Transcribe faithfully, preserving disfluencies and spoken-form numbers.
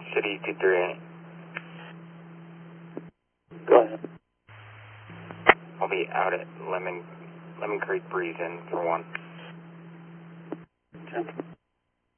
City two three eight. Go ahead. I'll be out at Lemon, Lemon Creek Breeze in for one. Okay.